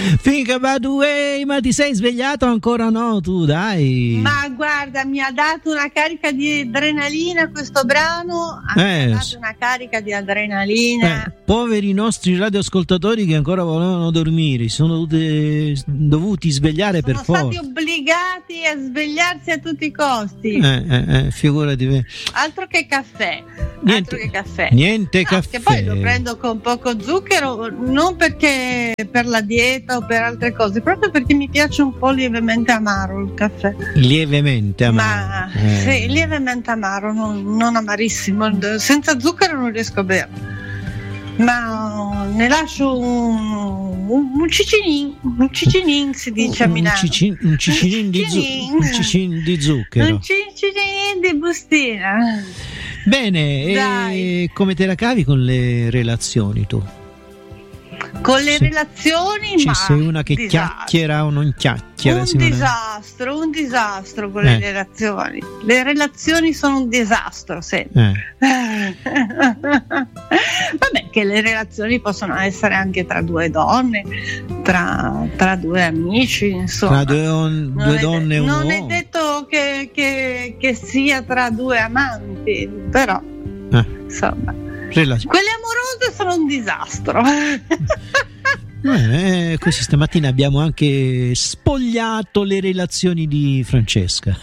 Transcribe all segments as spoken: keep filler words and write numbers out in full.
Think about the way, ma ti sei svegliato ancora? No, tu dai. Ma guarda, mi ha dato una carica di adrenalina questo brano, ha Eh, dato una carica di adrenalina. Eh, poveri nostri radioascoltatori che ancora volevano dormire, sono dovuti, dovuti svegliare Sono per forza. stati obbligati a svegliarsi a tutti i costi. Eh, eh, eh, figurati. Altro che caffè. Niente, altro che caffè. niente No, caffè. che poi lo prendo con poco zucchero, non perché per la dieta o per altre cose, proprio perché mi piace un po' lievemente amaro il caffè. Lievemente amaro. Ma Eh. sì, lievemente amaro, non, non amarissimo. Senza zucchero non riesco a bere. Ma ne lascio un, un, un cicinin, un cicinin si dice a un, Milano. cicin, un cicinin di, zu- un cicin di zucchero. Un cicinin di bustina. Bene, Dai. e come te la cavi con le relazioni tu? Con le Sì. relazioni, Ci ma sei una che disastro. chiacchiera o non chiacchiera? Un Simone? disastro, un disastro con Eh. le relazioni. Le relazioni sono un disastro sempre. Eh. Vabbè, che le relazioni possono essere anche tra due donne, tra, tra due amici, insomma. Tra due, on- Non due è donne de- e un non uomo. è detto che, che- che sia tra due amanti, però Eh, insomma, relaz- quelle amorose sono un disastro. Bene, eh, così stamattina abbiamo anche spogliato le relazioni di Francesca.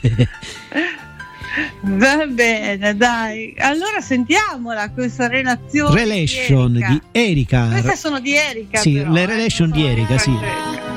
Va bene, dai. Allora sentiamola questa relazione. Relation di Erika. di Erika. Queste sono di Erika. Sì, però, le eh, relation non di sono Erika, sì. Francesca.